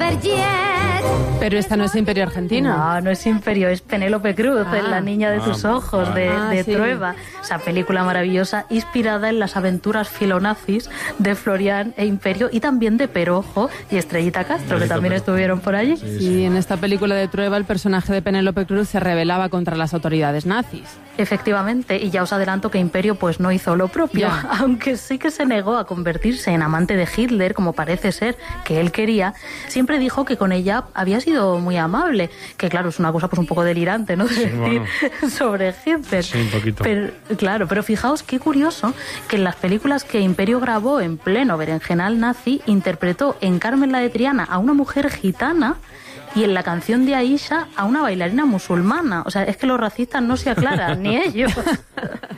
Pero esta no es Imperio Argentina. No, no es Imperio, es Penélope Cruz, La niña de tus ojos, de sí. Trueba. Esa película maravillosa inspirada en las aventuras filonazis de Florian e Imperio y también de Perojo y Estrellita Castro, que también estuvieron por allí. Sí, en esta película de Trueba el personaje de Penélope Cruz se rebelaba contra las autoridades nazis. Efectivamente, y ya os adelanto que Imperio pues no hizo lo propio, aunque sí que se negó a convertirse en amante de Hitler, como parece ser que él quería. Siempre dijo que con ella había sido muy amable, que claro, es una cosa pues un poco delirante, ¿no? De decir sobre Hitler. Sí, un poquito. Pero fijaos qué curioso que en las películas que Imperio grabó en pleno berenjenal nazi, interpretó en Carmen la de Triana a una mujer gitana y en la canción de Aisha a una bailarina musulmana. O sea, es que los racistas no se aclaran, ni ellos.